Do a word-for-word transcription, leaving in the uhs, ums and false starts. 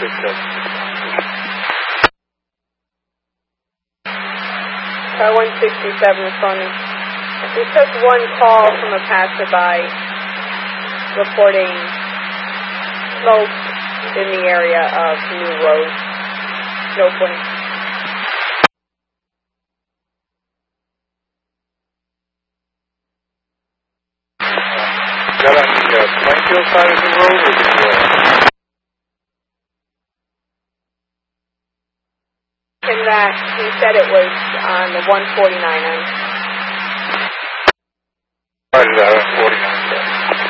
six seven. Car one sixty-seven responding. We took one call from a passerby reporting smoke in the area of New Road, No Point. Is that on the uh, Plainfield side of the road or the uh... And that he said it was on the one forty-nine end.